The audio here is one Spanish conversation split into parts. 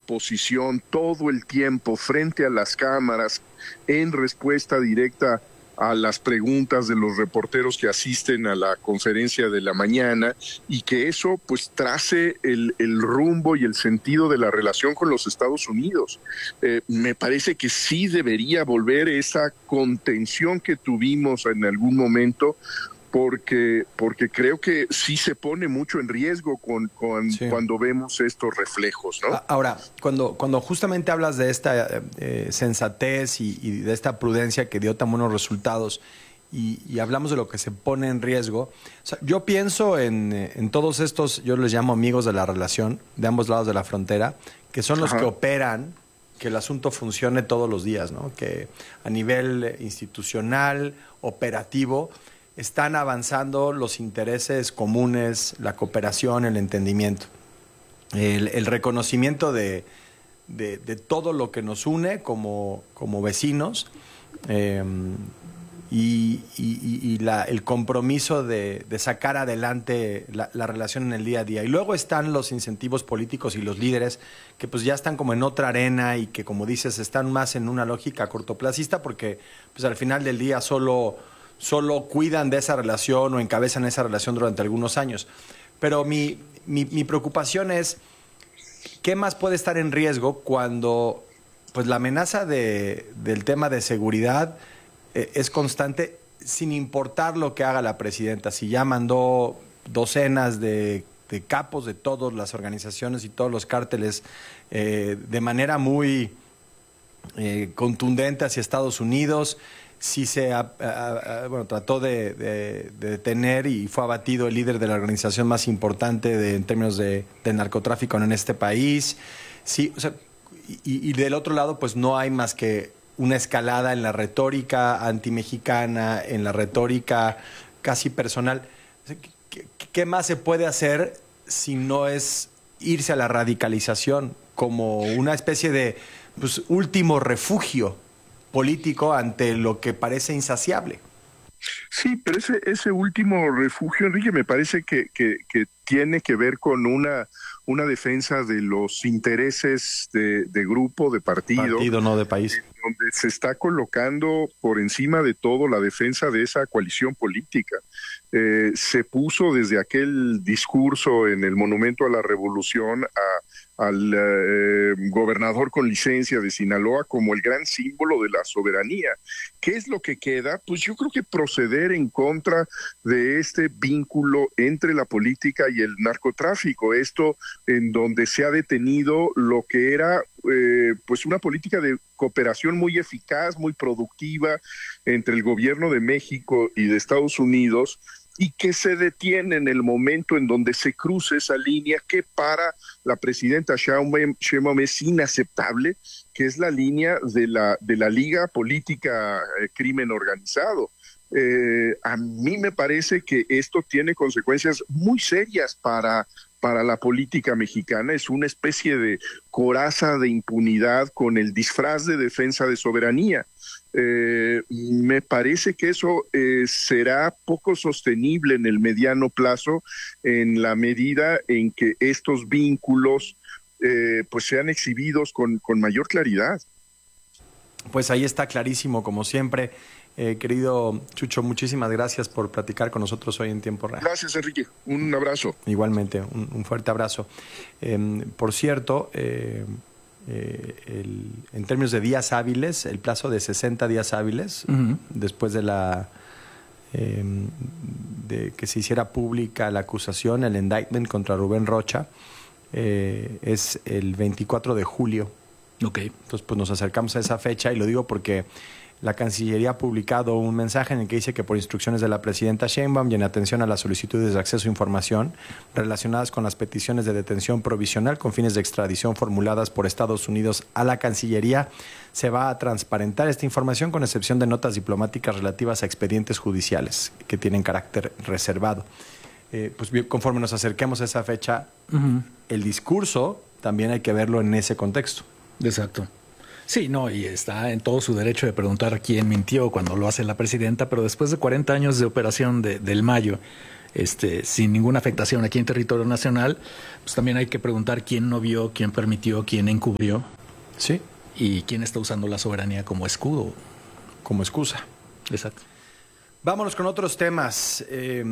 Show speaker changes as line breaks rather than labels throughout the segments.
oposición todo el tiempo frente a las cámaras en respuesta directa a las preguntas de los reporteros que asisten a la conferencia de la mañana, y que eso pues trace el rumbo y el sentido de la relación con los Estados Unidos. Me parece que sí debería volver esa contención que tuvimos en algún momento, porque creo que sí se pone mucho en riesgo cuando vemos estos reflejos, ¿no?
Ahora, cuando justamente hablas de esta sensatez y de esta prudencia que dio tan buenos resultados, y hablamos de lo que se pone en riesgo, o sea, yo pienso en todos estos, yo les llamo amigos de la relación, de ambos lados de la frontera, que son los que operan que el asunto funcione todos los días, ¿no? Que a nivel institucional, operativo, están avanzando los intereses comunes, la cooperación, el entendimiento, el reconocimiento de todo lo que nos une como vecinos, el compromiso de sacar adelante la relación en el día a día. Y luego están los incentivos políticos y los líderes que pues ya están como en otra arena y que, como dices, están más en una lógica cortoplacista, porque pues al final del día solo cuidan de esa relación o encabezan esa relación durante algunos años. Pero mi preocupación es, ¿qué más puede estar en riesgo cuando pues la amenaza del tema de seguridad es constante, sin importar lo que haga la presidenta? Si ya mandó docenas de capos de todas las organizaciones y todos los cárteles de manera muy contundente hacia Estados Unidos, si se trató de detener y fue abatido el líder de la organización más importante en términos de narcotráfico en este país. Sí, o sea, y del otro lado, pues no hay más que una escalada en la retórica antimexicana, en la retórica casi personal. O sea, ¿qué más se puede hacer si no es irse a la radicalización como una especie de pues, último refugio político ante lo que parece insaciable?
Sí, pero ese último refugio, Enrique, me parece que tiene que ver con una defensa de los intereses de grupo, de partido.
Partido, no de país.
Donde se está colocando por encima de todo la defensa de esa coalición política. Se puso desde aquel discurso en el Monumento a la Revolución al gobernador con licencia de Sinaloa como el gran símbolo de la soberanía. ¿Qué es lo que queda? Pues yo creo que proceder en contra de este vínculo entre la política y el narcotráfico, esto en donde se ha detenido lo que era pues una política de cooperación muy eficaz, muy productiva entre el gobierno de México y de Estados Unidos, y que se detiene en el momento en donde se cruza esa línea que para la presidenta Sheinbaum es inaceptable, que es la línea de la Liga Política Crimen Organizado. A mí me parece que esto tiene consecuencias muy serias para la política mexicana. Es una especie de coraza de impunidad con el disfraz de defensa de soberanía. Me parece que eso será poco sostenible en el mediano plazo, en la medida en que estos vínculos pues sean exhibidos con mayor claridad.
Pues ahí está clarísimo, como siempre. Querido Chucho, muchísimas gracias por platicar con nosotros hoy en Tiempo Real.
Gracias, Enrique. Un abrazo.
Igualmente, un fuerte abrazo. Por cierto, en términos de días hábiles, el plazo de 60 días hábiles, después de de que se hiciera pública la acusación, el indictment contra Rubén Rocha, es el 24 de julio.
Okay.
Entonces, pues nos acercamos a esa fecha, y lo digo porque la Cancillería ha publicado un mensaje en el que dice que por instrucciones de la presidenta Sheinbaum y en atención a las solicitudes de acceso a información relacionadas con las peticiones de detención provisional con fines de extradición formuladas por Estados Unidos a la Cancillería, se va a transparentar esta información con excepción de notas diplomáticas relativas a expedientes judiciales que tienen carácter reservado. Pues conforme nos acerquemos a esa fecha, el discurso también hay que verlo en ese contexto.
Exacto. Sí, no, y está en todo su derecho de preguntar quién mintió cuando lo hace la presidenta, pero después de 40 años de operación del Mayo, sin ninguna afectación aquí en territorio nacional, pues también hay que preguntar quién no vio, quién permitió, quién encubrió.
Sí.
Y quién está usando la soberanía como escudo.
Como excusa.
Exacto.
Vámonos con otros temas.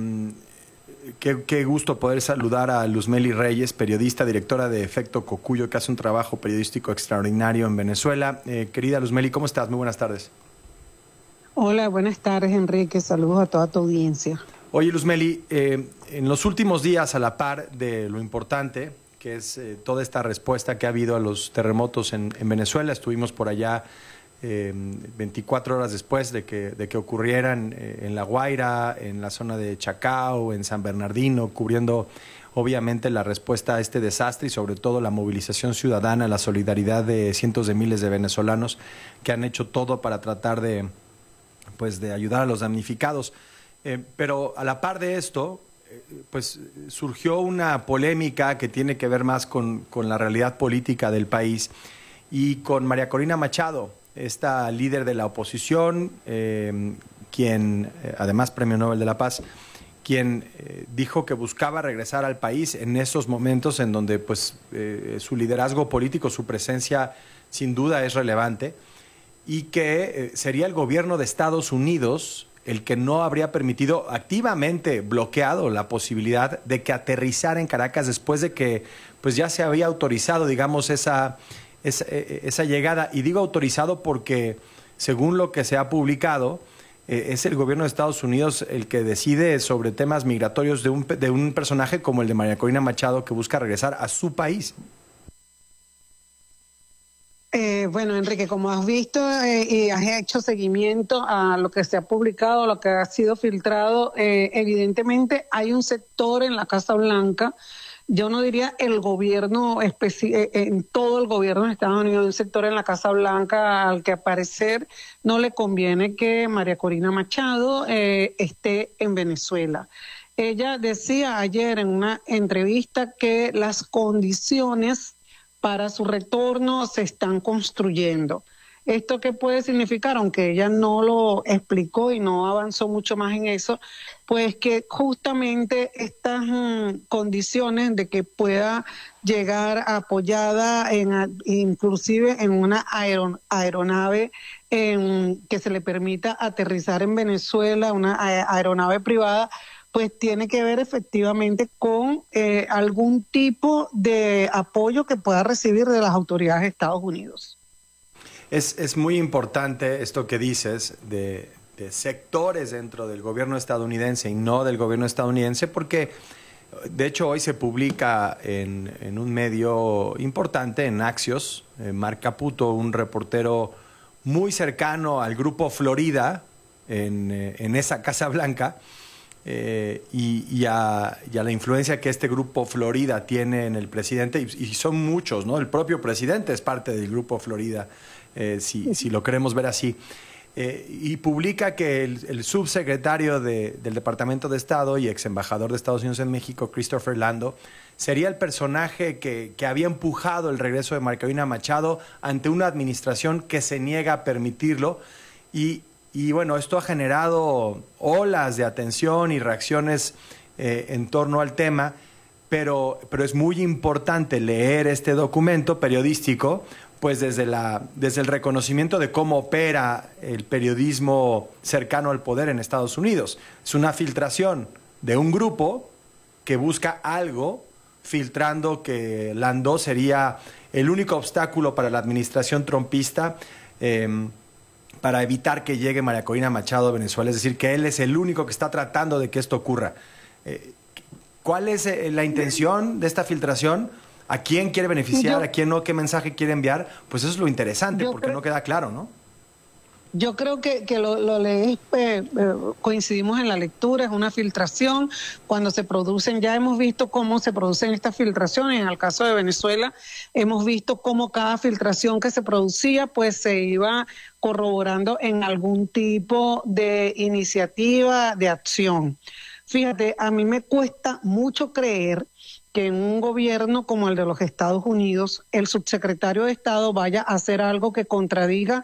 Qué gusto poder saludar a Luzmely Reyes, periodista, directora de Efecto Cocuyo, que hace un trabajo periodístico extraordinario en Venezuela. Querida Luzmely, ¿cómo estás? Muy buenas tardes.
Hola, buenas tardes, Enrique. Saludos a toda tu audiencia.
Oye, Luzmely, en los últimos días, a la par de lo importante, que es toda esta respuesta que ha habido a los terremotos en Venezuela, estuvimos por allá 24 horas después de que ocurrieran en La Guaira, en la zona de Chacao, en San Bernardino, cubriendo obviamente la respuesta a este desastre y sobre todo la movilización ciudadana, la solidaridad de cientos de miles de venezolanos que han hecho todo para tratar de ayudar a los damnificados. Pero a la par de esto, pues surgió una polémica que tiene que ver más con la realidad política del país y con María Corina Machado, esta líder de la oposición, quien, además Premio Nobel de la Paz, quien dijo que buscaba regresar al país en esos momentos en donde pues, su liderazgo político, su presencia sin duda es relevante, y que sería el gobierno de Estados Unidos el que no habría permitido, activamente bloqueado la posibilidad de que aterrizara en Caracas después de que pues, ya se había autorizado, digamos, esa llegada. Y digo autorizado porque, según lo que se ha publicado, es el gobierno de Estados Unidos el que decide sobre temas migratorios de un personaje como el de María Corina Machado, que busca regresar a su país.
Bueno, Enrique, como has visto y has hecho seguimiento a lo que se ha publicado, lo que ha sido filtrado, evidentemente hay un sector en la Casa Blanca, yo no diría el gobierno, en todo el gobierno de Estados Unidos, un sector en la Casa Blanca al que al parecer no le conviene que María Corina Machado esté en Venezuela. Ella decía ayer en una entrevista que las condiciones para su retorno se están construyendo. ¿Esto qué puede significar? Aunque ella no lo explicó y no avanzó mucho más en eso, pues que justamente estas condiciones de que pueda llegar apoyada inclusive en una aeronave que se le permita aterrizar en Venezuela, una aeronave privada, pues tiene que ver efectivamente con algún tipo de apoyo que pueda recibir de las autoridades de Estados Unidos.
Es muy importante esto que dices de sectores dentro del gobierno estadounidense y no del gobierno estadounidense, porque de hecho hoy se publica en un medio importante, en Axios, Mark Caputo, un reportero muy cercano al Grupo Florida en esa Casa Blanca, y a la influencia que este Grupo Florida tiene en el presidente, y son muchos, ¿no? El propio presidente es parte del Grupo Florida, si lo queremos ver así. Y publica que el subsecretario del Departamento de Estado y ex embajador de Estados Unidos en México, Christopher Lando, sería el personaje que había empujado el regreso de María Corina Machado ante una administración que se niega a permitirlo. Y bueno, esto ha generado olas de atención y reacciones en torno al tema, pero es muy importante leer este documento periodístico, pues desde el reconocimiento de cómo opera el periodismo cercano al poder en Estados Unidos. Es una filtración de un grupo que busca algo, filtrando que Landó sería el único obstáculo para la administración trumpista, para evitar que llegue María Corina Machado a Venezuela, es decir, que él es el único que está tratando de que esto ocurra. ¿Cuál es la intención de esta filtración? ¿A quién quiere beneficiar? ¿A quién no? ¿Qué mensaje quiere enviar? Pues eso es lo interesante, porque no queda claro, ¿no?
Yo creo que lo leí, coincidimos en la lectura, es una filtración. Cuando se producen, ya hemos visto cómo se producen estas filtraciones. En el caso de Venezuela, hemos visto cómo cada filtración que se producía, pues se iba corroborando en algún tipo de iniciativa, de acción. Fíjate, a mí me cuesta mucho creer que en un gobierno como el de los Estados Unidos, el subsecretario de Estado vaya a hacer algo que contradiga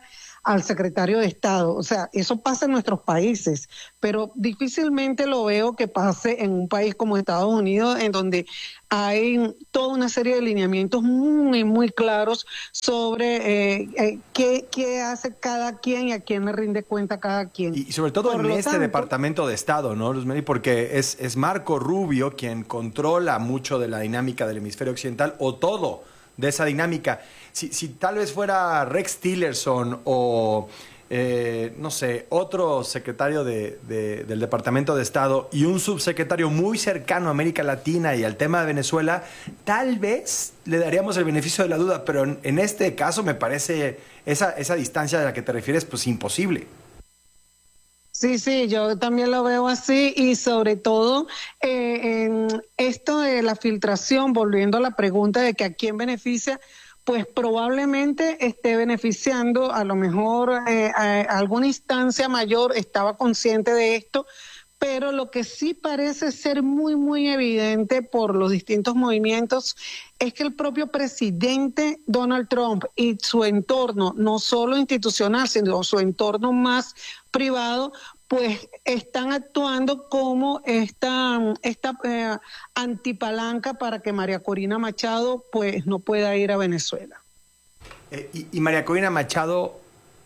al secretario de Estado. O sea, eso pasa en nuestros países, pero difícilmente lo veo que pase en un país como Estados Unidos, en donde hay toda una serie de lineamientos muy, muy claros sobre qué hace cada quien y a quién le rinde cuenta cada quien.
Y sobre todo en este Departamento de Estado, ¿no, Luzmeli? Porque es Marco Rubio quien controla mucho de la dinámica del hemisferio occidental, o todo de esa dinámica. Si tal vez fuera Rex Tillerson o no sé, otro secretario del Departamento de Estado y un subsecretario muy cercano a América Latina y al tema de Venezuela, tal vez le daríamos el beneficio de la duda, pero en este caso me parece esa distancia a la que te refieres, pues imposible.
Sí, yo también lo veo así, y sobre todo en esto de la filtración, volviendo a la pregunta de que a quién beneficia, pues probablemente esté beneficiando, a lo mejor a alguna instancia mayor estaba consciente de esto, pero lo que sí parece ser muy, muy evidente por los distintos movimientos es que el propio presidente Donald Trump y su entorno, no solo institucional, sino su entorno más privado, pues están actuando como esta antipalanca para que María Corina Machado pues no pueda ir a Venezuela.
¿Y María Corina Machado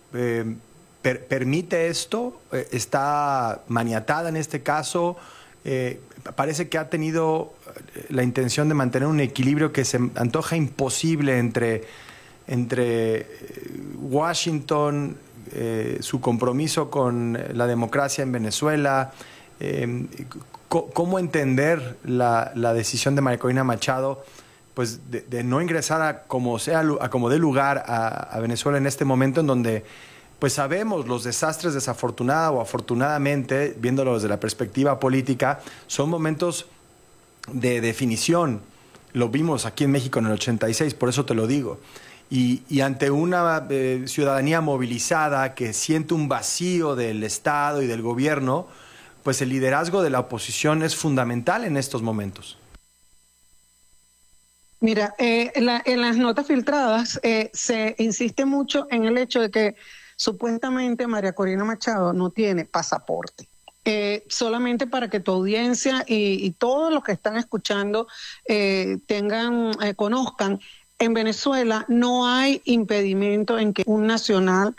permite esto? ¿Está maniatada en este caso? Parece que ha tenido la intención de mantener un equilibrio que se antoja imposible entre Washington, su compromiso con la democracia en Venezuela. ¿Cómo entender la decisión de María Corina Machado, pues de no ingresar a como dé lugar a Venezuela en este momento en donde pues sabemos los desastres, desafortunada o afortunadamente, viéndolo desde la perspectiva política, son momentos de definición? Lo vimos aquí en México en el 86, por eso te lo digo. Y ante una ciudadanía movilizada que siente un vacío del Estado y del gobierno, pues el liderazgo de la oposición es fundamental en estos momentos.
Mira, en las notas filtradas se insiste mucho en el hecho de que supuestamente María Corina Machado no tiene pasaporte. Solamente para que tu audiencia y todos los que están escuchando conozcan, en Venezuela no hay impedimento en que un nacional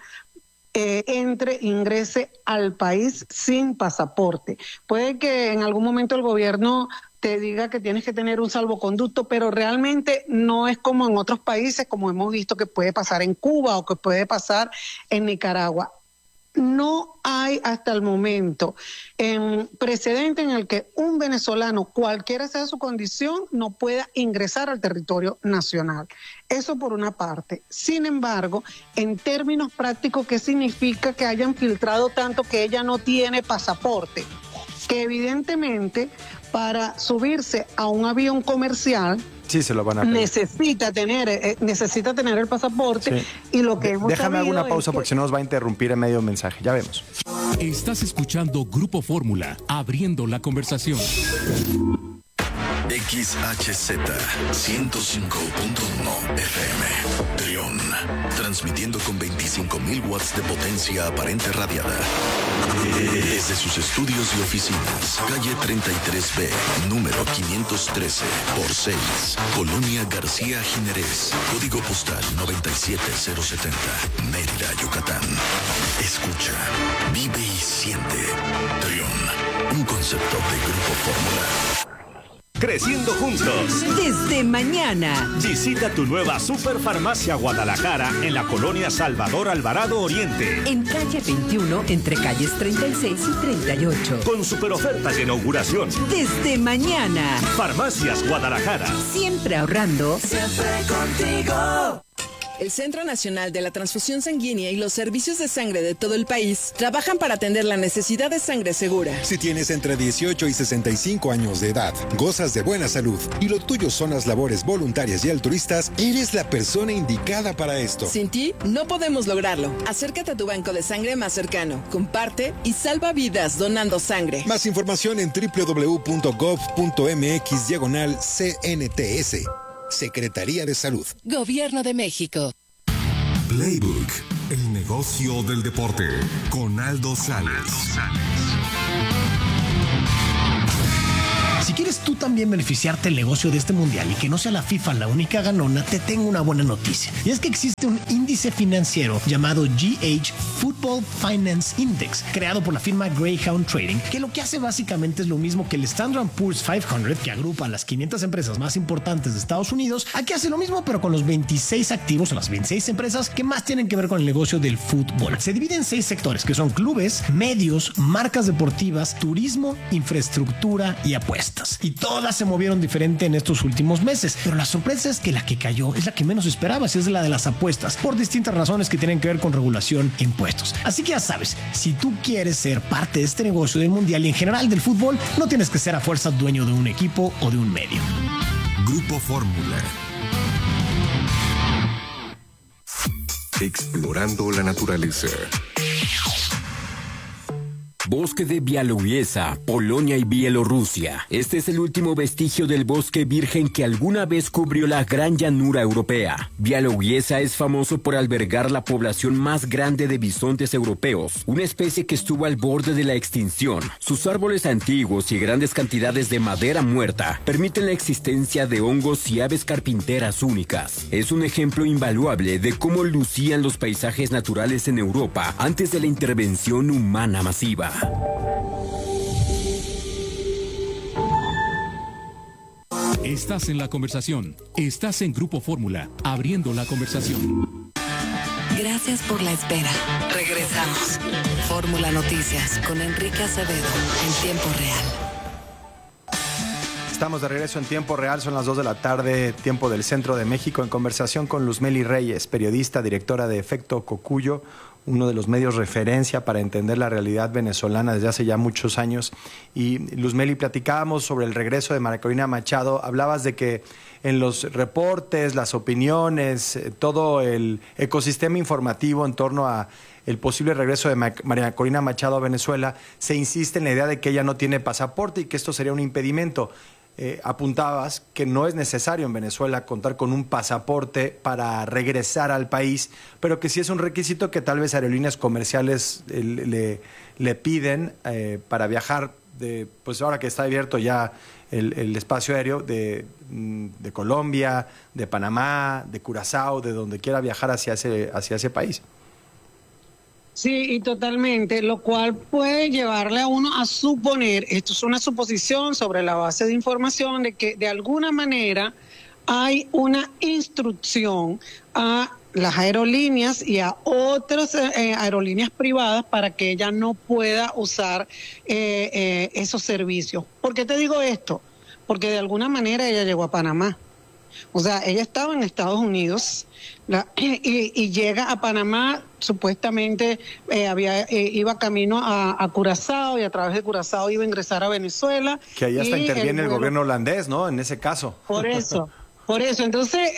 ingrese al país sin pasaporte. Puede que en algún momento el gobierno te diga que tienes que tener un salvoconducto, pero realmente no es como en otros países, como hemos visto que puede pasar en Cuba o que puede pasar en Nicaragua. No hay hasta el momento precedente en el que un venezolano, cualquiera sea su condición, no pueda ingresar al territorio nacional. Eso por una parte. Sin embargo, en términos prácticos, ¿qué significa que hayan filtrado tanto que ella no tiene pasaporte? Que evidentemente para subirse a un avión comercial,
sí, se lo van a pedir.
necesita tener el pasaporte, sí. Y lo que hemos
Déjame hacer una pausa
es
porque si no nos va a interrumpir en medio mensaje. Ya vemos.
Estás escuchando Grupo Fórmula, abriendo la conversación.
XHZ 105.1 FM Trión, transmitiendo con 25,000 watts de potencia aparente radiada desde sus estudios y oficinas, calle 33B, número 513 por 6, Colonia García Jiménez, código postal 97070, Mérida, Yucatán. Escucha, vive y siente. Trión, un concepto de Grupo Fórmula.
Creciendo juntos.
Desde mañana.
Visita tu nueva Superfarmacia Guadalajara en la colonia Salvador Alvarado Oriente.
En calle 21, entre calles 36 y 38.
Con superofertas de inauguración.
Desde mañana.
Farmacias Guadalajara.
Siempre ahorrando.
Siempre contigo.
El Centro Nacional de la Transfusión Sanguínea y los servicios de sangre de todo el país trabajan para atender la necesidad de sangre segura.
Si tienes entre 18 y 65 años de edad, gozas de buena salud y lo tuyo son las labores voluntarias y altruistas, eres la persona indicada para esto.
Sin ti, no podemos lograrlo. Acércate a tu banco de sangre más cercano, comparte y salva vidas donando sangre.
Más información en www.gov.mx/CNTS. Secretaría de Salud.
Gobierno de México.
Playbook,
El negocio del deporte con Aldo Sales.
Si quieres tú también beneficiarte del negocio de este mundial y que no sea la FIFA la única ganona, te tengo una buena noticia. Y es que existe un índice financiero llamado GH Football Finance Index, creado por la firma Greyhound Trading, que lo que hace básicamente es lo mismo que el Standard & Poor's 500, que agrupa a las 500 empresas más importantes de Estados Unidos. Aquí hace lo mismo, pero con los 26 activos o las 26 empresas que más tienen que ver con el negocio del fútbol. Se divide en 6 sectores, que son clubes, medios, marcas deportivas, turismo, infraestructura y apuestas. Y todas se movieron diferente en estos últimos meses, pero la sorpresa es que la que cayó es la que menos esperabas, es la de las apuestas, por distintas razones que tienen que ver con regulación e impuestos. Así que ya sabes, si tú quieres ser parte de este negocio del mundial y en general del fútbol, no tienes que ser a fuerza dueño de un equipo o de un medio.
Grupo Fórmula. Explorando la naturaleza.
Bosque de Białowieża, Polonia y Bielorrusia. Este es el último vestigio del bosque virgen que alguna vez cubrió la gran llanura europea. Białowieża es famoso por albergar la población más grande de bisontes europeos, una especie que estuvo al borde de la extinción. Sus árboles antiguos y grandes cantidades de madera muerta permiten la existencia de hongos y aves carpinteras únicas. Es un ejemplo invaluable de cómo lucían los paisajes naturales en Europa antes de la intervención humana masiva.
Estás en la conversación. Estás en Grupo Fórmula, abriendo la conversación.
Gracias por la espera. Regresamos. Fórmula Noticias con Enrique Acevedo en tiempo real.
Estamos de regreso en tiempo real, son las 2 de la tarde, tiempo del centro de México, en conversación con Luzmeli Reyes, periodista, directora de Efecto Cocuyo, uno de los medios referencia para entender la realidad venezolana desde hace ya muchos años. Y Luzmeli, platicábamos sobre el regreso de María Corina Machado. Hablabas de que en los reportes, las opiniones, todo el ecosistema informativo en torno a el posible regreso de María Corina Machado a Venezuela, se insiste en la idea de que ella no tiene pasaporte y que esto sería un impedimento. Apuntabas que no es necesario en Venezuela contar con un pasaporte para regresar al país, pero que sí es un requisito que tal vez aerolíneas comerciales le piden para viajar, pues ahora que está abierto ya el espacio aéreo de Colombia, de Panamá, de Curazao, de donde quiera viajar hacia ese país.
Sí, y totalmente, lo cual puede llevarle a uno a suponer, esto es una suposición sobre la base de información, de que de alguna manera hay una instrucción a las aerolíneas y a otras aerolíneas privadas para que ella no pueda usar esos servicios. ¿Por qué te digo esto? Porque de alguna manera ella llegó a Panamá. O sea, ella estaba en Estados Unidos y llega a Panamá, supuestamente iba camino a Curazao y a través de Curazao iba a ingresar a Venezuela.
Que ahí hasta interviene el gobierno holandés, ¿no? En ese caso.
Por eso. Entonces,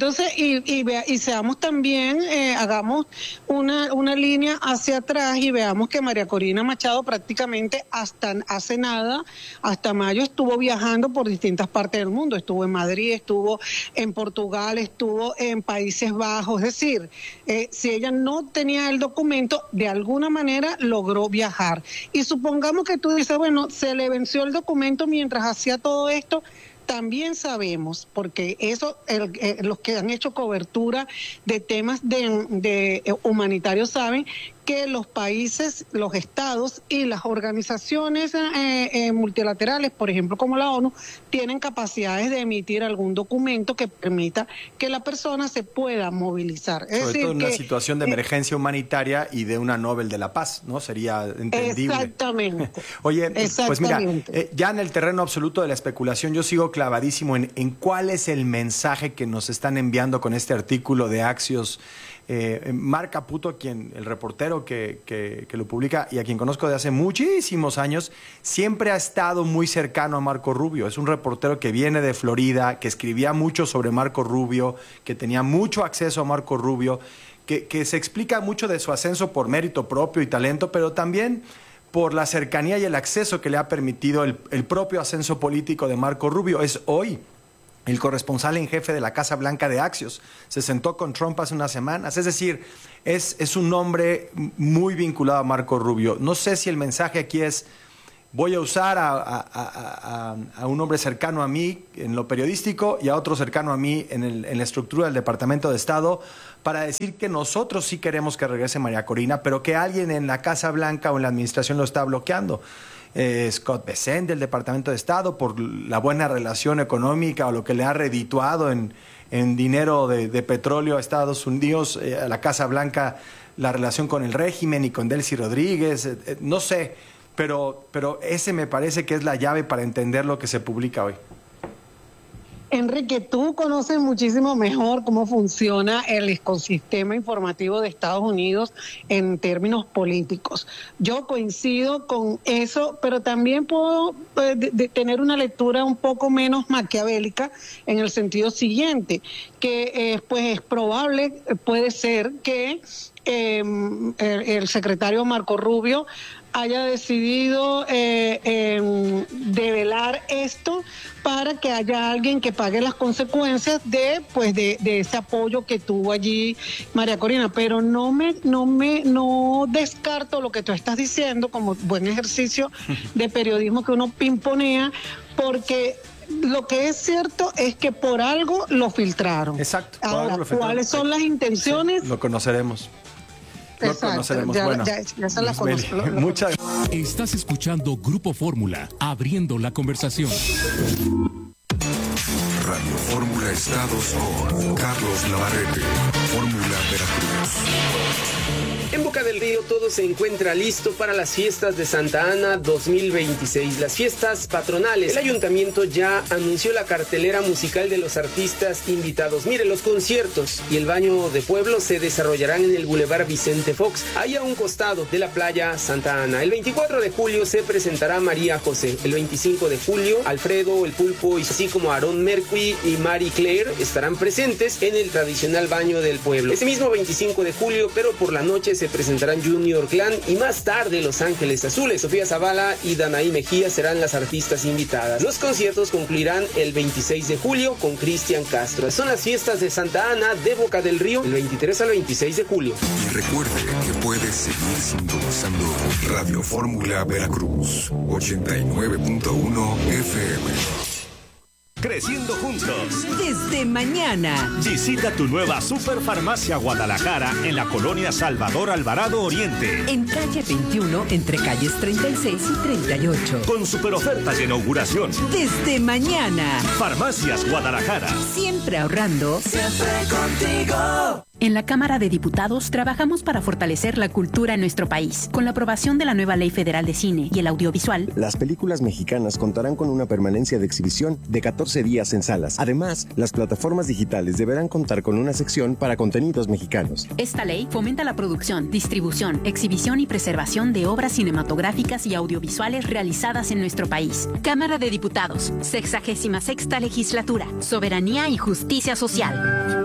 y seamos también, hagamos una línea hacia atrás y veamos que María Corina Machado prácticamente hasta hace nada, hasta mayo, estuvo viajando por distintas partes del mundo. Estuvo en Madrid, estuvo en Portugal, estuvo en Países Bajos. Es decir, si ella no tenía el documento, de alguna manera logró viajar. Y supongamos que tú dices, bueno, se le venció el documento mientras hacía todo esto. También sabemos, porque eso los que han hecho cobertura de temas de humanitarios saben que los países, los estados y las organizaciones multilaterales, por ejemplo como la ONU, tienen capacidades de emitir algún documento que permita que la persona se pueda movilizar.
Es Sobre todo en una situación de emergencia humanitaria y de una Nobel de la Paz, ¿no? Sería entendible.
Exactamente.
Oye, pues mira, ya en el terreno absoluto de la especulación, yo sigo clavadísimo en cuál es el mensaje que nos están enviando con este artículo de Axios. Marc Caputo, el reportero que lo publica y a quien conozco de hace muchísimos años, siempre ha estado muy cercano a Marco Rubio. Es un reportero que viene de Florida, que escribía mucho sobre Marco Rubio, que tenía mucho acceso a Marco Rubio, que se explica mucho de su ascenso por mérito propio y talento, pero también por la cercanía y el acceso que le ha permitido el propio ascenso político de Marco Rubio. Es hoy el corresponsal en jefe de la Casa Blanca de Axios. Se sentó con Trump hace unas semanas. Es decir, es un hombre muy vinculado a Marco Rubio. No sé si el mensaje aquí es: voy a usar a un hombre cercano a mí en lo periodístico y a otro cercano a mí en la estructura del Departamento de Estado para decir que nosotros sí queremos que regrese María Corina, pero que alguien en la Casa Blanca o en la administración lo está bloqueando. Scott Bessent del Departamento de Estado, por la buena relación económica o lo que le ha redituado en dinero de petróleo a Estados Unidos, a la Casa Blanca, la relación con el régimen y con Delcy Rodríguez, no sé, pero ese me parece que es la llave para entender lo que se publica hoy.
Enrique, tú conoces muchísimo mejor cómo funciona el ecosistema informativo de Estados Unidos en términos políticos. Yo coincido con eso, pero también puedo tener una lectura un poco menos maquiavélica en el sentido siguiente, que pues es probable, puede ser que el secretario Marco Rubio haya decidido develar esto para que haya alguien que pague las consecuencias de ese apoyo que tuvo allí María Corina, pero no descarto lo que tú estás diciendo como buen ejercicio de periodismo que uno pimponea, porque lo que es cierto es que por algo lo filtraron.
Exacto.
Ahora, ¿cuáles son las intenciones?
Sí, lo conoceremos.
Exacto, bueno, ya se la conozco.
Muchas.
Estás escuchando Grupo Fórmula, abriendo la conversación.
Radio Fórmula Estados con Carlos Navarrete. Fórmula Veracruz.
En Boca del Río todo se encuentra listo para las fiestas de Santa Ana 2026, las fiestas patronales. El ayuntamiento ya anunció la cartelera musical de los artistas invitados. Mire, los conciertos y el baño de pueblo se desarrollarán en el Boulevard Vicente Fox, ahí a un costado de la playa Santa Ana. El 24 de julio se presentará María José. El 25 de julio, Alfredo, el Pulpo, y así como Aaron Mercury y Marie Claire estarán presentes en el tradicional baño del pueblo. Ese mismo 25 de julio, pero por la noche, se presentarán Junior Clan y más tarde Los Ángeles Azules. Sofía Zavala y Danaí Mejía serán las artistas invitadas. Los conciertos concluirán el 26 de julio con Cristian Castro. Son las fiestas de Santa Ana de Boca del Río, el 23 al 26 de julio.
Y recuerde que puedes seguir sintonizando Radio Fórmula Veracruz, 89.1 FM.
Creciendo juntos.
Desde mañana.
Visita tu nueva Superfarmacia Guadalajara en la colonia Salvador Alvarado Oriente.
En calle 21, entre calles 36 y 38.
Con super ofertas de inauguración.
Desde mañana.
Farmacias Guadalajara.
Siempre ahorrando.
Siempre contigo.
En la Cámara de Diputados trabajamos para fortalecer la cultura en nuestro país. Con la aprobación de la nueva Ley Federal de Cine y el Audiovisual,
las películas mexicanas contarán con una permanencia de exhibición de 14 días en salas. Además, las plataformas digitales deberán contar con una sección para contenidos mexicanos.
Esta ley fomenta la producción, distribución, exhibición y preservación de obras cinematográficas y audiovisuales realizadas en nuestro país. Cámara de Diputados, 66ª Legislatura, Soberanía y Justicia Social.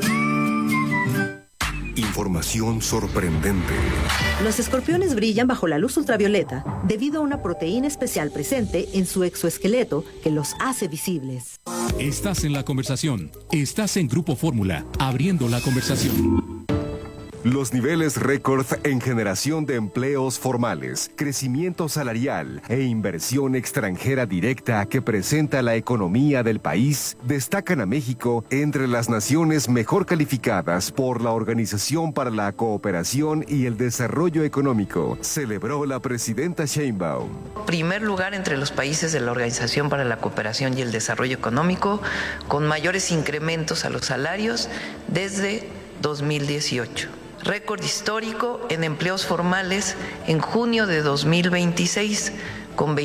Información sorprendente.
Los escorpiones brillan bajo la luz ultravioleta debido a una proteína especial presente en su exoesqueleto que los hace visibles.
Estás en la conversación. Estás en Grupo Fórmula, abriendo la conversación.
Los niveles récord en generación de empleos formales, crecimiento salarial e inversión extranjera directa que presenta la economía del país destacan a México entre las naciones mejor calificadas por la Organización para la Cooperación y el Desarrollo Económico, celebró la presidenta Sheinbaum.
Primer lugar entre los países de la Organización para la Cooperación y el Desarrollo Económico, con mayores incrementos a los salarios desde 2018. Récord histórico en empleos formales en junio de 2026, con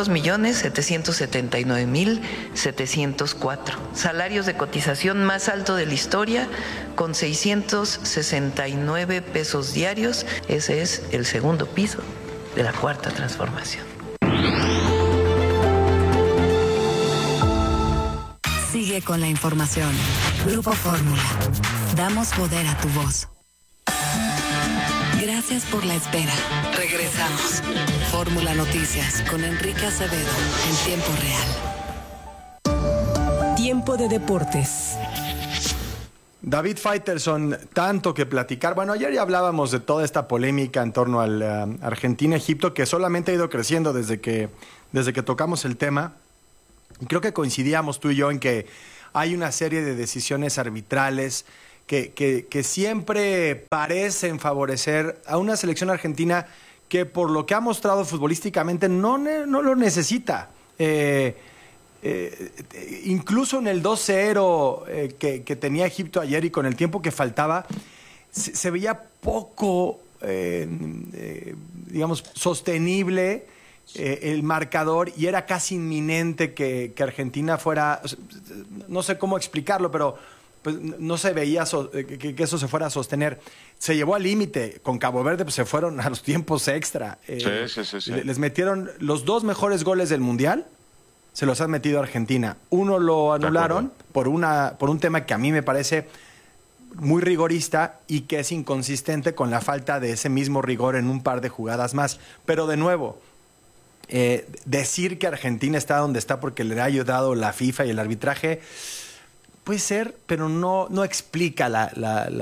22.779.704. Salarios de cotización más alto de la historia, con 669 pesos diarios. Ese es el segundo piso de la Cuarta Transformación.
Sigue con la información. Grupo Fórmula. Damos poder a tu voz. Gracias por la espera. Regresamos. Fórmula Noticias con Enrique Acevedo en tiempo real.
Tiempo de deportes.
David Faitelson, tanto que platicar. Bueno, ayer ya hablábamos de toda esta polémica en torno al Argentina-Egipto, que solamente ha ido creciendo desde que tocamos el tema. Y creo que coincidíamos tú y yo en que hay una serie de decisiones arbitrales que siempre parecen favorecer a una selección argentina que, por lo que ha mostrado futbolísticamente, no lo necesita. Incluso en el 2-0 que tenía Egipto ayer y con el tiempo que faltaba, se veía poco, digamos, sostenible el marcador, y era casi inminente que Argentina fuera, no sé cómo explicarlo, pero pues no se veía que eso se fuera a sostener. Se llevó al límite. Con Cabo Verde pues se fueron a los tiempos extra.
Sí.
Les metieron los 2 mejores goles del Mundial. Se los han metido a Argentina. Uno lo anularon por un tema que a mí me parece muy rigorista y que es inconsistente con la falta de ese mismo rigor en un par de jugadas más. Pero de nuevo, decir que Argentina está donde está porque le ha ayudado la FIFA y el arbitraje puede ser, pero no explica la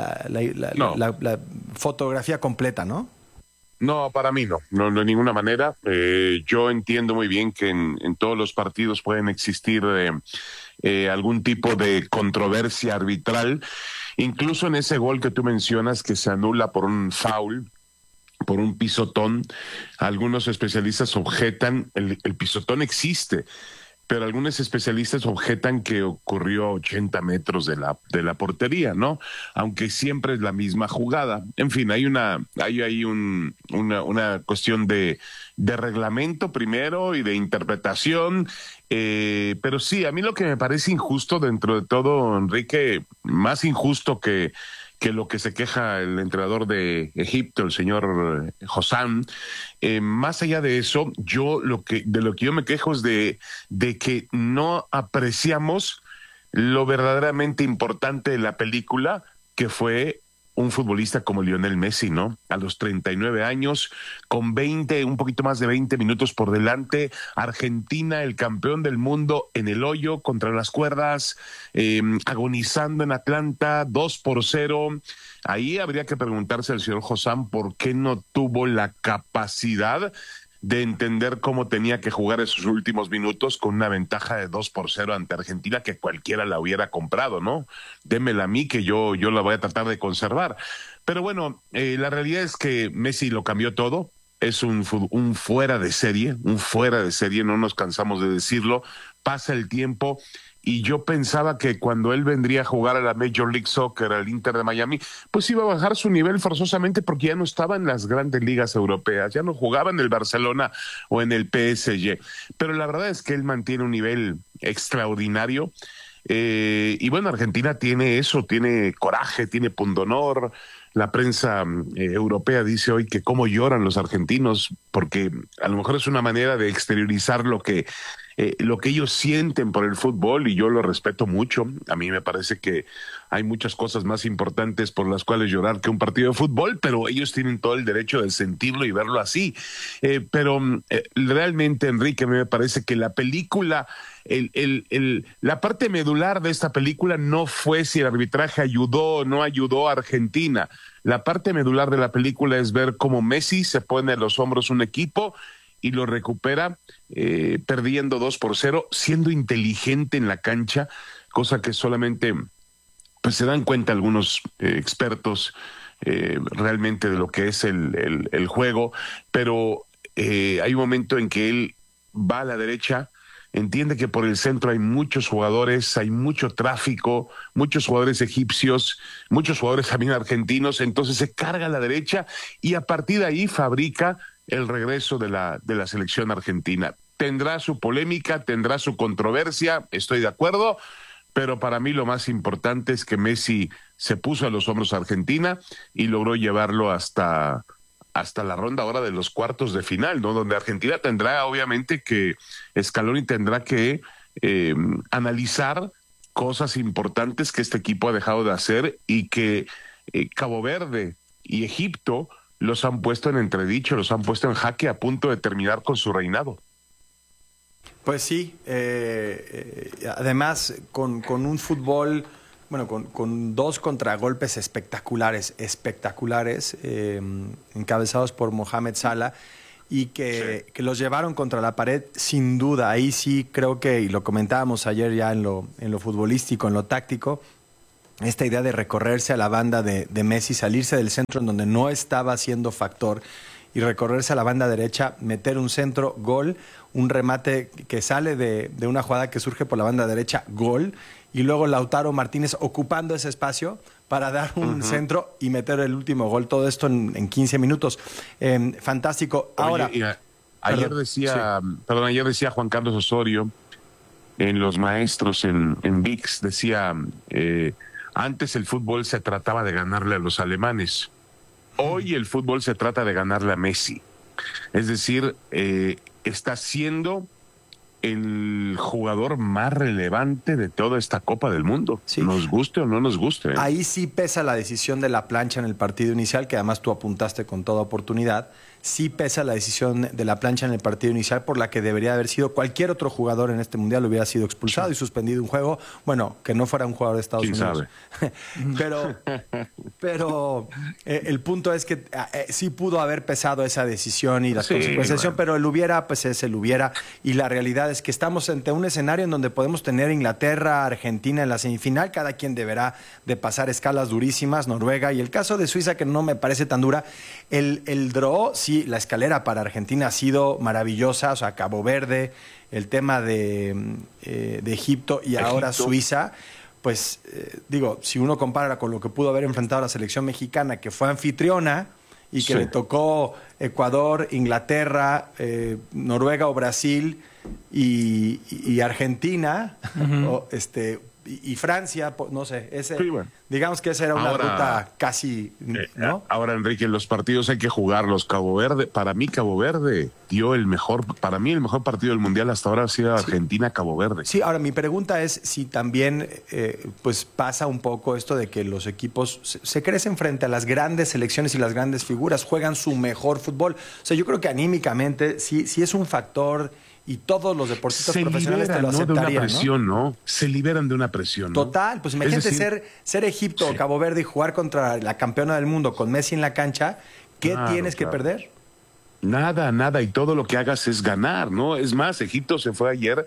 fotografía completa, ¿no?
No, para mí no de ninguna manera. Yo entiendo muy bien que en todos los partidos pueden existir algún tipo de controversia arbitral, incluso en ese gol que tú mencionas que se anula por un foul, por un pisotón. Algunos especialistas objetan, el pisotón existe, pero algunos especialistas objetan que ocurrió a 80 metros de la portería, ¿no? Aunque siempre es la misma jugada. En fin, hay ahí una cuestión de reglamento primero y de interpretación. Pero sí, a mí lo que me parece injusto dentro de todo, Enrique, más injusto que lo que se queja el entrenador de Egipto, el señor Hossam, más allá de eso, de lo que yo me quejo es de que no apreciamos lo verdaderamente importante de la película, que fue un futbolista como Lionel Messi, ¿no? A los 39 años, con un poquito más de 20 minutos por delante, Argentina, el campeón del mundo, en el hoyo, contra las cuerdas, agonizando en Atlanta, 2-0. Ahí habría que preguntarse al señor Hossam por qué no tuvo la capacidad de entender cómo tenía que jugar esos últimos minutos con una ventaja de 2-0 ante Argentina, que cualquiera la hubiera comprado, ¿no? Démela a mí, que yo la voy a tratar de conservar. Pero bueno, la realidad es que Messi lo cambió todo. Es un fuera de serie, no nos cansamos de decirlo. Pasa el tiempo y yo pensaba que cuando él vendría a jugar a la Major League Soccer, al Inter de Miami, pues iba a bajar su nivel forzosamente, porque ya no estaba en las grandes ligas europeas, ya no jugaba en el Barcelona o en el PSG. Pero la verdad es que él mantiene un nivel extraordinario. Y bueno, Argentina tiene eso, tiene coraje, tiene pundonor. La prensa europea dice hoy que cómo lloran los argentinos, porque a lo mejor es una manera de exteriorizar lo que ellos sienten por el fútbol, y yo lo respeto mucho. A mí me parece que hay muchas cosas más importantes por las cuales llorar que un partido de fútbol, pero ellos tienen todo el derecho de sentirlo y verlo así. Pero realmente, Enrique, a mí me parece que la película, la parte medular de esta película no fue si el arbitraje ayudó o no ayudó a Argentina. La parte medular de la película es ver cómo Messi se pone a los hombros un equipo y lo recupera perdiendo 2-0, siendo inteligente en la cancha, cosa que solamente pues se dan cuenta algunos expertos realmente de lo que es el juego. Pero hay un momento en que él va a la derecha, entiende que por el centro hay muchos jugadores, hay mucho tráfico, muchos jugadores egipcios, muchos jugadores también argentinos, entonces se carga a la derecha y a partir de ahí fabrica el regreso de la selección argentina. Tendrá su polémica, tendrá su controversia, estoy de acuerdo, pero para mí lo más importante es que Messi se puso a los hombros a Argentina y logró llevarlo hasta la ronda ahora de los cuartos de final, ¿no? Donde Argentina tendrá, obviamente, Scaloni tendrá que analizar cosas importantes que este equipo ha dejado de hacer y que Cabo Verde y Egipto los han puesto en entredicho, los han puesto en jaque a punto de terminar con su reinado.
Pues sí, además con un fútbol, bueno, con dos contragolpes espectaculares, encabezados por Mohamed Salah, y que los llevaron contra la pared sin duda. Ahí sí creo que, y lo comentábamos ayer ya en lo futbolístico, en lo táctico, esta idea de recorrerse a la banda de Messi, salirse del centro en donde no estaba siendo factor y recorrerse a la banda derecha, meter un centro, gol, un remate que sale de una jugada que surge por la banda derecha, gol, y luego Lautaro Martínez ocupando ese espacio para dar un centro y meter el último gol. Todo esto en 15 minutos. Fantástico. Ahora,
oye, ayer decía Juan Carlos Osorio en Los Maestros, en ViX, decía, antes el fútbol se trataba de ganarle a los alemanes. Hoy el fútbol se trata de ganarle a Messi. Es decir, está siendo el jugador más relevante de toda esta Copa del Mundo. Sí. Nos guste o no nos guste.
Ahí sí pesa la decisión de la plancha en el partido inicial, que además tú apuntaste con toda oportunidad. Sí pesa la decisión de la plancha en el partido inicial, por la que debería haber sido cualquier otro jugador en este mundial hubiera sido expulsado y suspendido un juego. Bueno, que no fuera un jugador de Estados Unidos. pero el punto es que sí pudo haber pesado esa decisión y las consecuencias, pero el hubiera, pues es el hubiera. Y la realidad es que estamos ante un escenario en donde podemos tener Inglaterra, Argentina en la semifinal. Cada quien deberá de pasar escalas durísimas, Noruega, y el caso de Suiza, que no me parece tan dura. El draw, sí, la escalera para Argentina ha sido maravillosa, o sea, Cabo Verde, el tema de Egipto y ahora Suiza, pues digo, si uno compara con lo que pudo haber enfrentado la selección mexicana, que fue anfitriona y que le tocó Ecuador, Inglaterra, Noruega o Brasil y Argentina, y Francia, no sé, digamos que esa era una ruta casi, ¿no?
Ahora, Enrique, los partidos hay que jugarlos. Cabo Verde, para mí Cabo Verde dio el mejor partido del Mundial hasta ahora ha sido Argentina-Cabo Verde.
Sí, ahora mi pregunta es si también pues pasa un poco esto de que los equipos se crecen frente a las grandes selecciones y las grandes figuras, juegan su mejor fútbol. O sea, yo creo que anímicamente sí es un factor. Y todos los deportistas profesionales te lo aceptarían,
de una presión, ¿no? Se liberan de una presión, ¿no?
Total, pues imagínate ser Egipto o Cabo Verde y jugar contra la campeona del mundo con Messi en la cancha. ¿Qué tienes que perder?
Nada, y todo lo que hagas es ganar, ¿no? Es más, Egipto se fue ayer.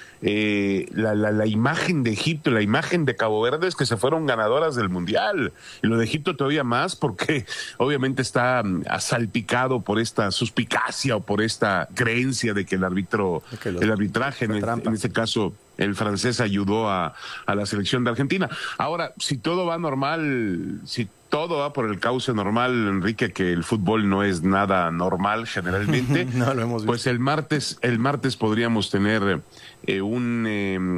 La imagen de Egipto, la imagen de Cabo Verde es que se fueron ganadoras del Mundial. Y lo de Egipto todavía más porque obviamente está salpicado por esta suspicacia o por esta creencia de que el arbitraje, en este caso el francés, ayudó a la selección de Argentina. Ahora, si todo va normal, si todo va por el cauce normal, Enrique, que el fútbol no es nada normal generalmente,
no lo hemos visto.
Pues el martes podríamos tener un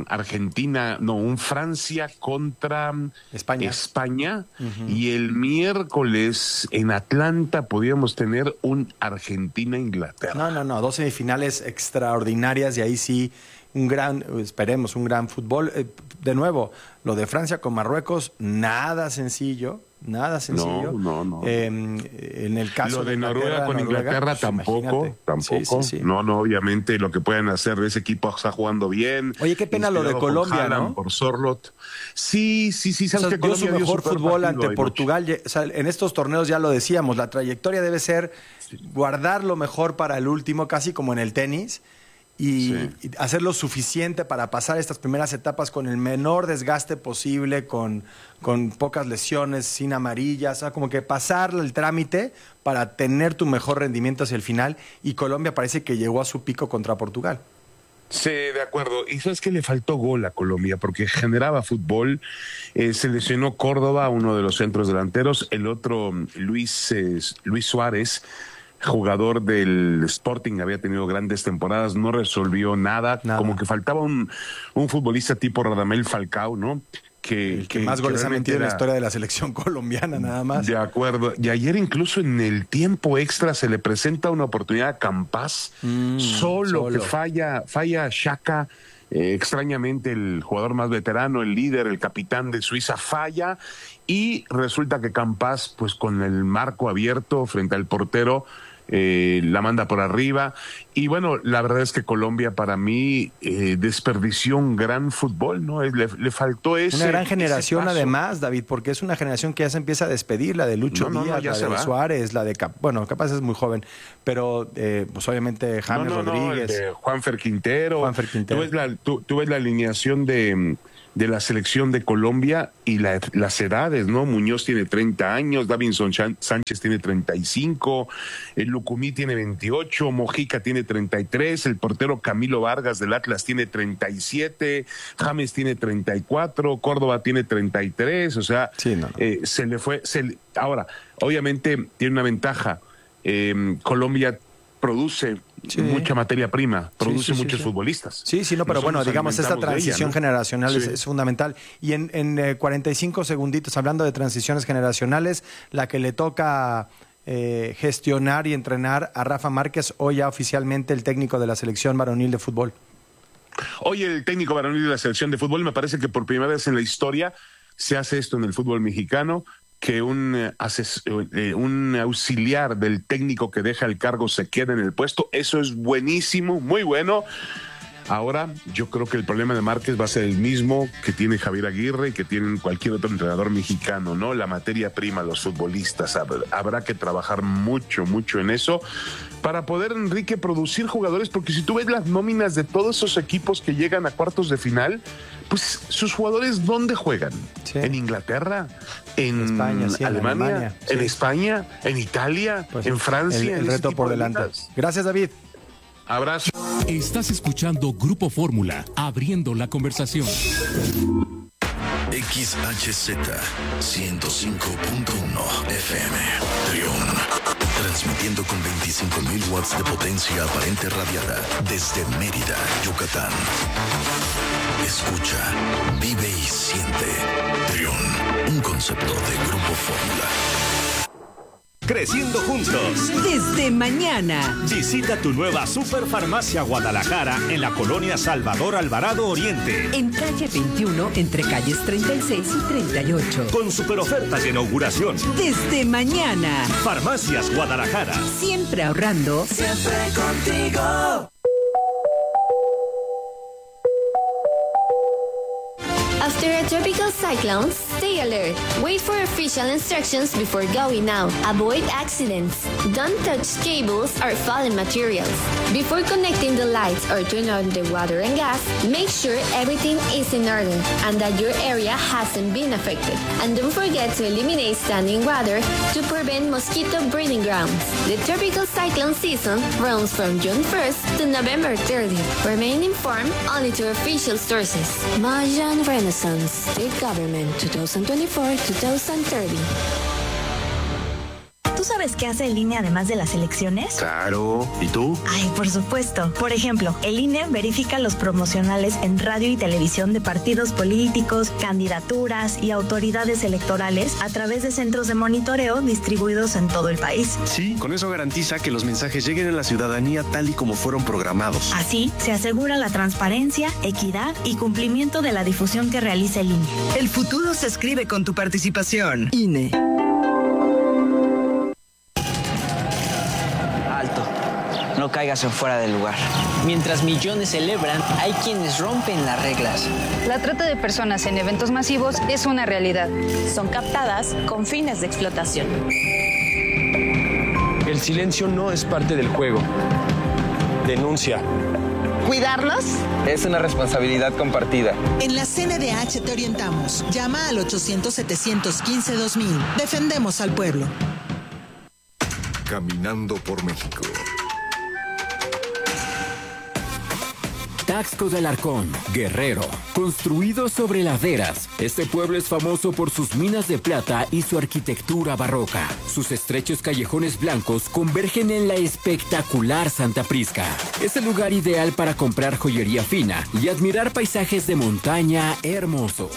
Francia contra España y el miércoles en Atlanta podríamos tener un Argentina-Inglaterra.
No, dos semifinales extraordinarias y ahí sí esperemos un gran fútbol. De nuevo, lo de Francia con Marruecos, nada sencillo.
No.
En el caso
lo de Noruega con Inglaterra pues, tampoco. Sí. No, obviamente lo que pueden hacer, ese equipo está jugando bien.
Oye, qué pena lo de Colombia,
Haaland, ¿no? Por Sorlot. Sí, sabes que
dio su mejor fútbol ante Portugal. O sea, en estos torneos ya lo decíamos, la trayectoria debe ser guardar lo mejor para el último, casi como en el tenis. Y hacer lo suficiente para pasar estas primeras etapas con el menor desgaste posible, con pocas lesiones, sin amarillas, o sea, como que pasar el trámite para tener tu mejor rendimiento hacia el final. Y Colombia parece que llegó a su pico contra Portugal.
Sí, de acuerdo. Y sabes que le faltó gol a Colombia porque generaba fútbol. Se lesionó Córdoba, uno de los centros delanteros, el otro Luis Suárez, jugador del Sporting, había tenido grandes temporadas, no resolvió nada. Como que faltaba un futbolista tipo Radamel Falcao, ¿no?
Que más goles ha metido en la historia de la selección colombiana, nada más.
De acuerdo. Y ayer incluso en el tiempo extra se le presenta una oportunidad a Campas, solo que falla Xhaka. Extrañamente el jugador más veterano, el líder, el capitán de Suiza, falla y resulta que Campas, pues con el marco abierto frente al portero, la manda por arriba. Y bueno, la verdad es que Colombia para mí desperdició un gran fútbol, ¿no? Le faltó ese.
Una gran generación además, David, porque es una generación que ya se empieza a despedir, la de Lucho Díaz, la de Suárez, la de capaz es muy joven, pero pues obviamente James Rodríguez.
El de Juanfer Quintero. Tú ves la alineación de la selección de Colombia y las edades, ¿no? Muñoz tiene 30 años, Davinson Sánchez tiene 35, el Lucumí tiene 28, Mojica tiene 33, el portero Camilo Vargas del Atlas tiene 37, James tiene 34, Córdoba tiene 33, o sea, se le fue. Ahora, obviamente tiene una ventaja, Colombia produce mucha materia prima, produce muchos futbolistas.
Pero bueno, digamos, esta transición generacional es fundamental. Y en 45 segunditos, hablando de transiciones generacionales, la que le toca gestionar y entrenar a Rafa Márquez, hoy ya oficialmente el técnico de la selección varonil de fútbol.
Hoy el técnico varonil de la selección de fútbol, me parece que por primera vez en la historia se hace esto en el fútbol mexicano, que un auxiliar del técnico que deja el cargo se quede en el puesto. Eso es buenísimo, muy bueno. Ahora, yo creo que el problema de Márquez va a ser el mismo que tiene Javier Aguirre y que tiene cualquier otro entrenador mexicano, ¿no? La materia prima, los futbolistas. Habrá que trabajar mucho en eso para poder, Enrique, producir jugadores, porque si tú ves las nóminas de todos esos equipos que llegan a cuartos de final, pues sus jugadores, ¿dónde juegan? ¿En Inglaterra? ¿En España, Alemania? ¿En España? ¿En Italia? Pues ¿en Francia?
El reto por delante. Gracias, David.
Abrazo.
Estás escuchando Grupo Fórmula, abriendo la conversación.
XHZ 105.1 FM. Trión. Transmitiendo con 25.000 watts de potencia aparente radiada desde Mérida, Yucatán. Escucha, vive y siente. Trión. Un concepto de Grupo Fórmula.
Creciendo juntos.
Desde mañana.
Visita tu nueva Superfarmacia Guadalajara en la colonia Salvador Alvarado Oriente.
En calle 21, entre calles 36 y 38.
Con super ofertas de inauguración.
Desde mañana.
Farmacias Guadalajara.
Siempre ahorrando.
Siempre contigo.
After a tropical cyclone, stay alert. Wait for official instructions before going out. Avoid accidents. Don't touch cables or fallen materials. Before connecting the lights or turn on the water and gas, make sure everything is in order and that your area hasn't been affected. And don't forget to eliminate standing water to prevent mosquito breeding grounds. The tropical cyclone season runs from June 1st to November 30th. Remain informed only to official sources. Mayan Renaissance State Government 2024-2030.
¿Tú sabes qué hace el INE además de las elecciones?
Claro. ¿Y tú?
Ay, por supuesto. Por ejemplo, el INE verifica los promocionales en radio y televisión de partidos políticos, candidaturas y autoridades electorales a través de centros de monitoreo distribuidos en todo el país.
Sí, con eso garantiza que los mensajes lleguen a la ciudadanía tal y como fueron programados.
Así, se asegura la transparencia, equidad y cumplimiento de la difusión que realiza el INE.
El futuro se escribe con tu participación. INE.
No caigas en fuera del lugar. Mientras millones celebran, hay quienes rompen las reglas.
La trata de personas en eventos masivos es una realidad.
Son captadas con fines de explotación.
El silencio no es parte del juego. Denuncia.
¿Cuidarlos?
Es una responsabilidad compartida.
En la CNDH te orientamos. Llama al 800-715-2000. Defendemos al pueblo.
Caminando por México.
Taxco de Alarcón, Guerrero. Construido sobre laderas, este pueblo es famoso por sus minas de plata y su arquitectura barroca. Sus estrechos callejones blancos convergen en la espectacular Santa Prisca. Es el lugar ideal para comprar joyería fina y admirar paisajes de montaña hermosos.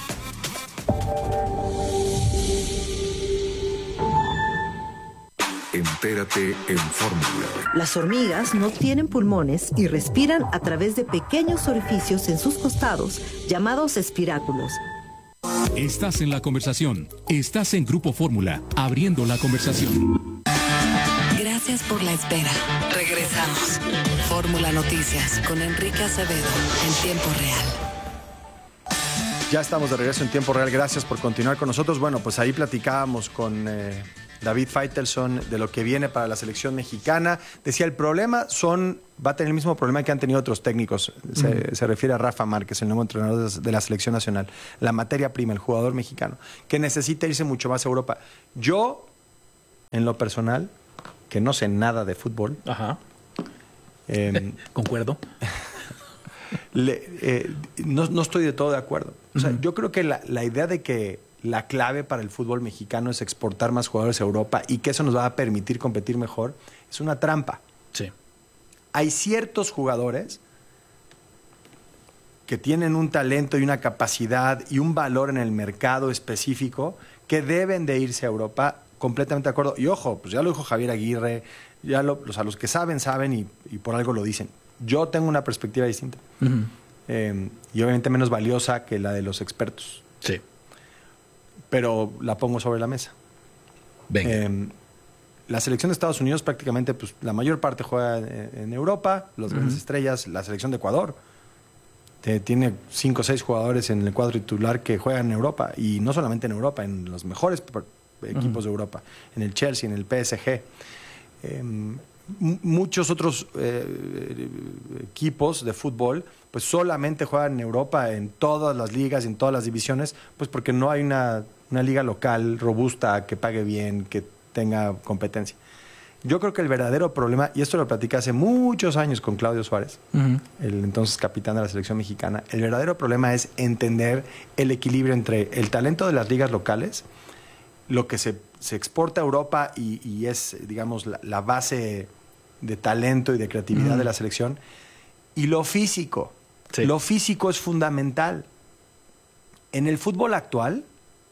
Entérate en Fórmula.
Las hormigas no tienen pulmones y respiran a través de pequeños orificios en sus costados, llamados espiráculos.
Estás en la conversación. Estás en Grupo Fórmula, abriendo la conversación.
Gracias Gracias por la espera. Regresamos. Fórmula Noticias con Enrique Acevedo en tiempo real.
Ya estamos de regreso en tiempo real. Gracias por continuar con nosotros. Bueno, pues ahí platicábamos con David Faitelson de lo que viene para la selección mexicana. Decía, el problema va a tener el mismo problema que han tenido otros técnicos. Se refiere a Rafa Márquez, el nuevo entrenador de la selección nacional. La materia prima, el jugador mexicano, que necesita irse mucho más a Europa. Yo, en lo personal, que no sé nada de fútbol.
Ajá. Concuerdo.
No estoy de todo de acuerdo. O sea, yo creo que la idea de que la clave para el fútbol mexicano es exportar más jugadores a Europa y que eso nos va a permitir competir mejor es una trampa.
Sí.
Hay ciertos jugadores que tienen un talento y una capacidad y un valor en el mercado específico que deben de irse a Europa, completamente de acuerdo. Y ojo, pues ya lo dijo Javier Aguirre, los que saben y por algo lo dicen. Yo tengo una perspectiva distinta. Y obviamente menos valiosa que la de los expertos.
Sí.
Pero la pongo sobre la mesa.
Venga.
La selección de Estados Unidos prácticamente, pues la mayor parte juega en Europa, las grandes estrellas, la selección de Ecuador tiene 5 o 6 jugadores en el cuadro titular que juegan en Europa, y no solamente en Europa, en los mejores equipos de Europa, en el Chelsea, en el PSG. Muchos otros equipos de fútbol pues solamente juegan en Europa, en todas las ligas, en todas las divisiones, pues porque no hay una liga local robusta que pague bien, que tenga competencia. Yo creo que el verdadero problema, y esto lo platicé hace muchos años con Claudio Suárez, el entonces capitán de la selección mexicana, el verdadero problema es entender el equilibrio entre el talento de las ligas locales, lo que se exporta a Europa y es, digamos, la base de talento y de creatividad de la selección, y lo físico. Sí. Lo físico es fundamental. En el fútbol actual,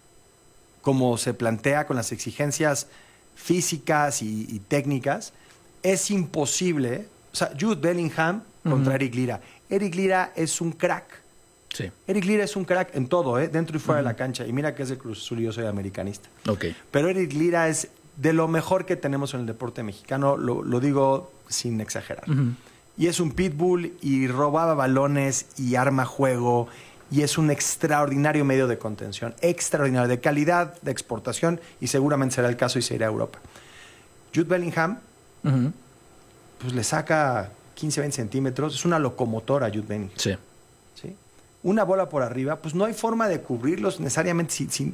como se plantea con las exigencias físicas y técnicas, es imposible. O sea, Jude Bellingham contra Eric Lira. Eric Lira es un crack.
Sí.
Eric Lira es un crack en todo, dentro y fuera de la cancha. Y mira que es de Cruz Azul y yo soy americanista.
Okay.
Pero Eric Lira es de lo mejor que tenemos en el deporte mexicano, lo digo sin exagerar. Y es un pitbull y robaba balones y arma juego y es un extraordinario medio de contención, extraordinario, de calidad, de exportación, y seguramente será el caso y se irá a Europa. Jude Bellingham, pues le saca 15, 20 centímetros, es una locomotora Jude Bellingham.
Sí.
¿Sí? Una bola por arriba, pues no hay forma de cubrirlos necesariamente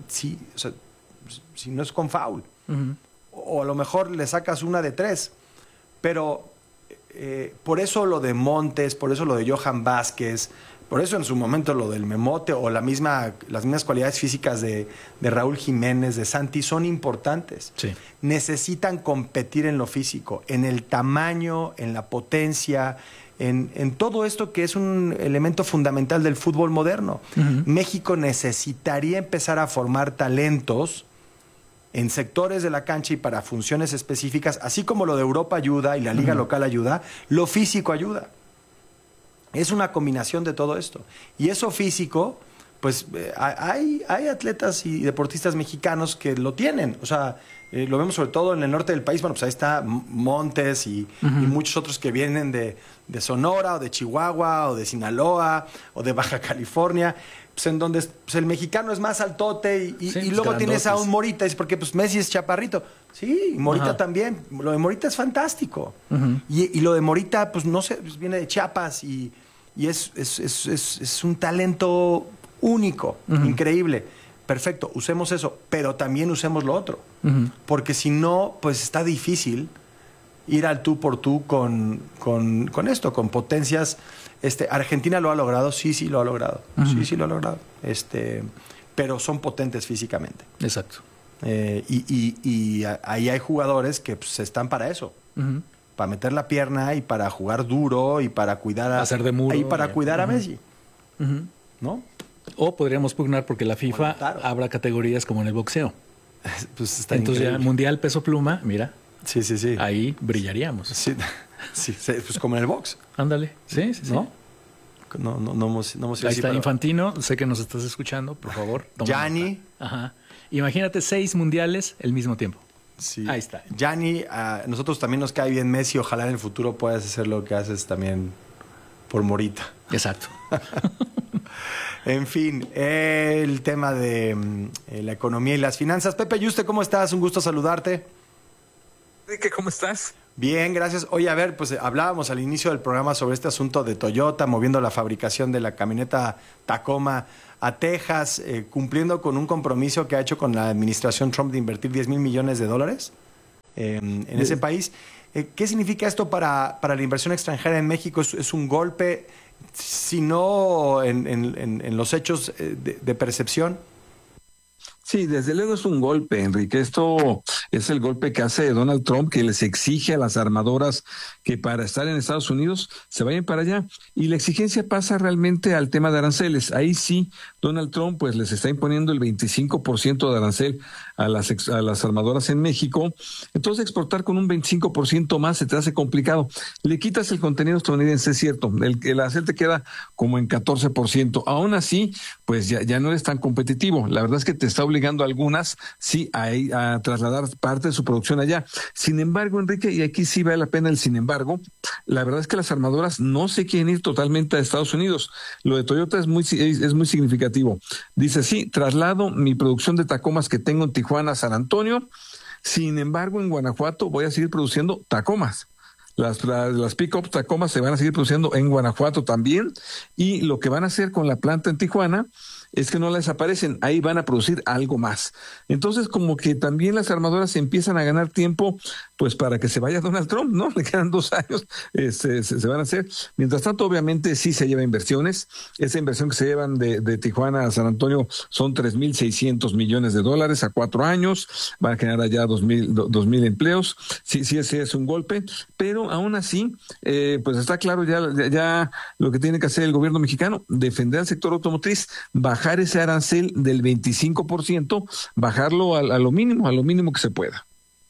si no es con foul. O a lo mejor le sacas una de 3, pero por eso lo de Montes, por eso lo de Johan Vázquez, por eso en su momento lo del Memote o las mismas cualidades físicas de Raúl Jiménez, de Santi, son importantes.
Sí.
Necesitan competir en lo físico, en el tamaño, en la potencia, en todo esto que es un elemento fundamental del fútbol moderno. México necesitaría empezar a formar talentos en sectores de la cancha y para funciones específicas, así como lo de Europa ayuda y la liga local ayuda, lo físico ayuda. Es una combinación de todo esto. Y eso físico, pues hay atletas y deportistas mexicanos que lo tienen. O sea, lo vemos sobre todo en el norte del país. Bueno, pues ahí está Montes y muchos otros que vienen de Sonora o de Chihuahua o de Sinaloa o de Baja California, pues en donde pues el mexicano es más altote y luego tienes a un Morita, es porque pues Messi es chaparrito. Sí, Morita también. Lo de Morita es fantástico. Y lo de Morita, pues no sé, pues viene de Chiapas y es un talento único, increíble. Perfecto, usemos eso, pero también usemos lo otro. Porque si no, pues está difícil ir al tú por tú con esto, con potencias. Argentina lo ha logrado, sí lo ha logrado. Sí lo ha logrado. Pero son potentes físicamente.
Exacto.
Y ahí hay jugadores que pues, están para eso. Para meter la pierna y para jugar duro y para cuidar
hacer de muro
y para cuidar a Messi. ¿No?
O podríamos pugnar porque la FIFA habrá categorías como en el boxeo.
Pues está
entonces
increíble.
Ya Mundial Peso Pluma, mira.
Sí.
Ahí brillaríamos.
Sí, pues como en el box.
Ándale. Sí.
¿No? No hemos
Ahí está Infantino, sé que nos estás escuchando, por favor.
Gianni.
Ajá. Imagínate 6 mundiales al mismo tiempo.
Sí.
Ahí está.
Gianni, a nosotros también nos cae bien Messi. Ojalá en el futuro puedas hacer lo que haces también por Morita.
Exacto.
En fin, el tema de la economía y las finanzas. Pepe Yuste, ¿cómo estás? Un gusto saludarte.
Enrique, ¿cómo estás?
Bien, gracias. Oye, a ver, pues hablábamos al inicio del programa sobre este asunto de Toyota moviendo la fabricación de la camioneta Tacoma a Texas, cumpliendo con un compromiso que ha hecho con la administración Trump de invertir $10 mil millones en ese país. ¿Qué significa esto para la inversión extranjera en México? ¿Es un golpe, si no en los hechos de percepción?
Sí, desde luego es un golpe, Enrique. Esto es el golpe que hace Donald Trump, que les exige a las armadoras que para estar en Estados Unidos se vayan para allá. Y la exigencia pasa realmente al tema de aranceles. Ahí sí, Donald Trump pues les está imponiendo el 25% de arancel a las armadoras en México. Entonces exportar con un 25% más se te hace complicado. Le quitas el contenido estadounidense, es cierto. El arancel te queda como en 14%. Aún así, pues ya no eres tan competitivo. La verdad es que te está obligando a algunas, sí, a trasladar parte de su producción allá. Sin embargo, Enrique, y aquí sí vale la pena el sin embargo, la verdad es que las armadoras no se quieren ir totalmente a Estados Unidos. Lo de Toyota es muy significativo. Dice, sí, traslado mi producción de Tacomas que tengo en Tijuana a San Antonio. Sin embargo, en Guanajuato voy a seguir produciendo Tacomas. Las pick-up Tacomas se van a seguir produciendo en Guanajuato también. Y lo que van a hacer con la planta en Tijuana es que no la desaparecen, ahí van a producir algo más. Entonces, como que también las armadoras empiezan a ganar tiempo, pues para que se vaya Donald Trump, ¿no? Le quedan 2 años, se van a hacer. Mientras tanto, obviamente, sí se lleva inversiones. Esa inversión que se llevan de Tijuana a San Antonio son $3,600 millones a 4 años. Van a generar allá 2,000 empleos. Sí, ese es un golpe. Pero aún así, pues está claro ya lo que tiene que hacer el gobierno mexicano, defender al sector automotriz, bajar ese arancel del 25%, bajarlo a lo mínimo que se pueda.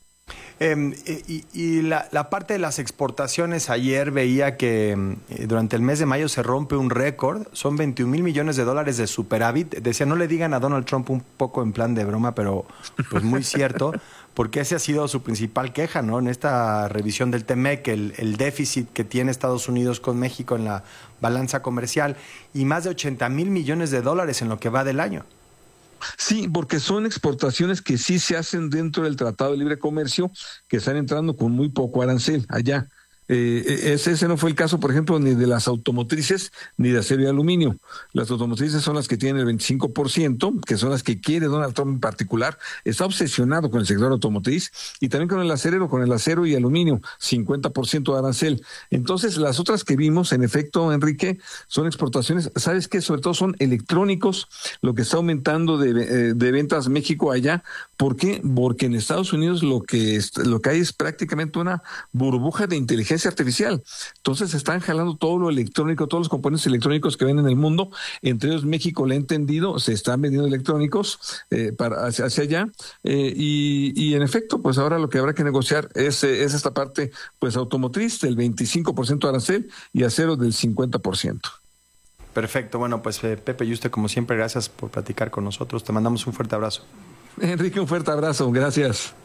Y la parte de las exportaciones, ayer veía que durante el mes de mayo se rompe un récord, son $21 mil millones de superávit. Decía, no le digan a Donald Trump, un poco en plan de broma, pero pues muy cierto, porque ese ha sido su principal queja, ¿no? En esta revisión del TEMEC, el déficit que tiene Estados Unidos con México en la balanza comercial, y más de $80 mil millones en lo que va del año.
Sí, porque son exportaciones que sí se hacen dentro del Tratado de Libre Comercio, que están entrando con muy poco arancel allá. Ese no fue el caso, por ejemplo, ni de las automotrices ni de acero y aluminio. Las automotrices son las que tienen el 25%, que son las que quiere Donald Trump en particular. Está obsesionado con el sector automotriz y también con el acero y aluminio, 50% de arancel. Entonces, las otras que vimos, en efecto, Enrique, son exportaciones. ¿Sabes qué? Sobre todo son electrónicos, lo que está aumentando de ventas México allá. ¿Por qué? Porque en Estados Unidos lo que hay es prácticamente una burbuja de inteligencia artificial. Entonces se están jalando todo lo electrónico, todos los componentes electrónicos que ven en el mundo. Entre ellos México, le he entendido, se están vendiendo electrónicos hacia allá. Y en efecto, pues ahora lo que habrá que negociar es esta parte pues automotriz del 25% de arancel y acero del 50%.
Perfecto. Bueno, pues Pepe Yuste, como siempre, gracias por platicar con nosotros. Te mandamos un fuerte abrazo.
Enrique, un fuerte abrazo. Gracias.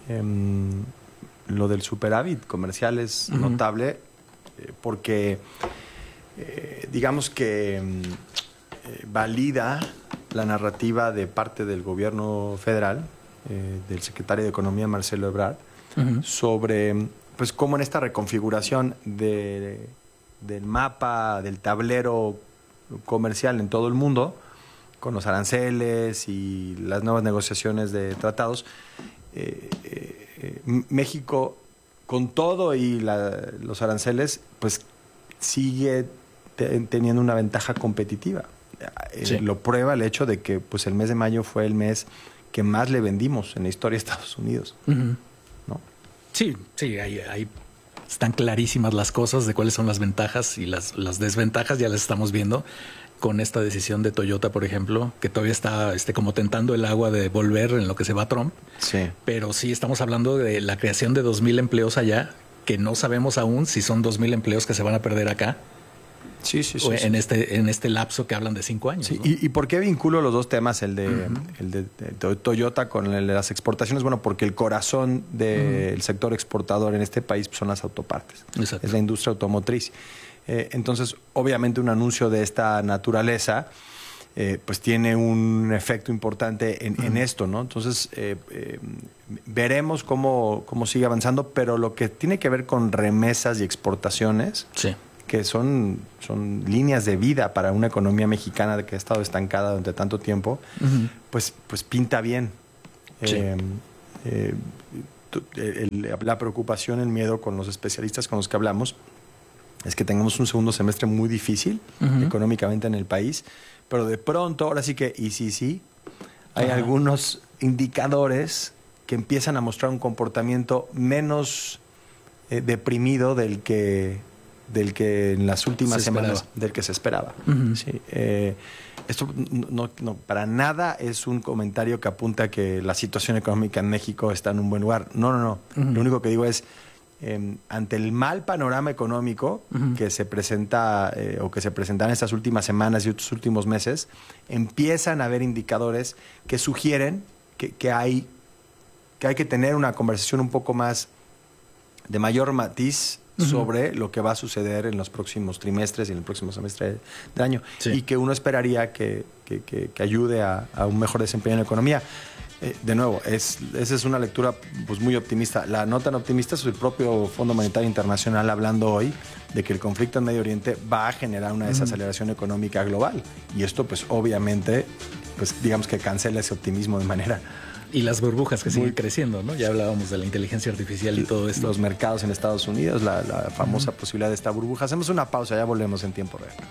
Lo del superávit comercial es notable porque digamos que valida la narrativa de parte del gobierno federal, del secretario de Economía Marcelo Ebrard, sobre pues cómo en esta reconfiguración del mapa, del tablero comercial en todo el mundo, con los aranceles y las nuevas negociaciones de tratados, México, con todo y los aranceles, pues sigue teniendo una ventaja competitiva. Sí. Lo prueba el hecho de que pues el mes de mayo fue el mes que más le vendimos en la historia de Estados Unidos. ¿No?
Sí, ahí están clarísimas las cosas de cuáles son las ventajas y las desventajas, ya las estamos viendo con esta decisión de Toyota, por ejemplo, que todavía está como tentando el agua de volver en lo que se va Trump. Sí. Pero sí estamos hablando de la creación de 2,000 empleos allá, que no sabemos aún si son 2,000 empleos que se van a perder acá.
Sí.
En este lapso que hablan de 5 años.
Sí.
¿no?
¿Y por qué vinculo los dos temas, el de Toyota con el de las exportaciones? Bueno, porque el corazón del sector exportador en este país son las autopartes.
Exacto.
Es la industria automotriz. Entonces, obviamente un anuncio de esta naturaleza pues tiene un efecto importante en esto, ¿no? Entonces, veremos cómo sigue avanzando, pero lo que tiene que ver con remesas y exportaciones, que son líneas de vida para una economía mexicana que ha estado estancada durante tanto tiempo, pues pinta bien.
Sí.
La preocupación, el miedo con los especialistas con los que hablamos es que tengamos un segundo semestre muy difícil económicamente en el país, pero de pronto, ahora sí que, hay algunos indicadores que empiezan a mostrar un comportamiento menos deprimido del que en las últimas semanas, del que se esperaba. Sí. Esto no para nada es un comentario que apunta a que la situación económica en México está en un buen lugar. No. Lo único que digo es, ante el mal panorama económico que se presenta o que se presentan en estas últimas semanas y estos últimos meses, empiezan a haber indicadores que sugieren que hay que tener una conversación un poco más de mayor matiz sobre lo que va a suceder en los próximos trimestres y en el próximo semestre del año. Y que uno esperaría que ayude a un mejor desempeño en la economía. De nuevo, esa es una lectura pues muy optimista. La no tan optimista es el propio Fondo Monetario Internacional hablando hoy de que el conflicto en Medio Oriente va a generar una desaceleración económica global. Y esto pues obviamente, pues digamos que cancela ese optimismo de manera...
Y las burbujas que siguen creciendo, ¿no? Ya hablábamos de la inteligencia artificial y todo esto.
Los mercados en Estados Unidos, la famosa posibilidad de esta burbuja. Hacemos una pausa, ya volvemos en tiempo real.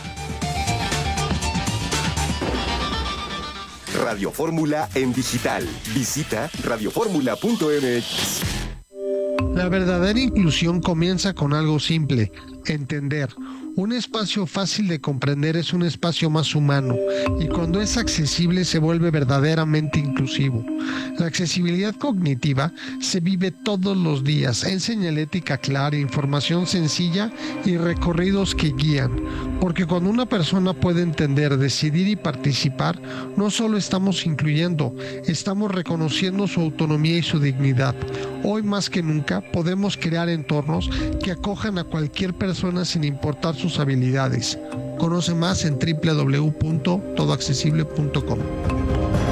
Radio Fórmula en digital. Visita radioformula.mx.
La verdadera inclusión comienza con algo simple: entender. Un espacio fácil de comprender es un espacio más humano, y cuando es accesible se vuelve verdaderamente inclusivo. La accesibilidad cognitiva se vive todos los días en señalética clara, información sencilla y recorridos que guían. Porque cuando una persona puede entender, decidir y participar, no solo estamos incluyendo, estamos reconociendo su autonomía y su dignidad. Hoy más que nunca podemos crear entornos que acojan a cualquier persona sin importar sus habilidades. Conoce más en www.todoaccesible.com.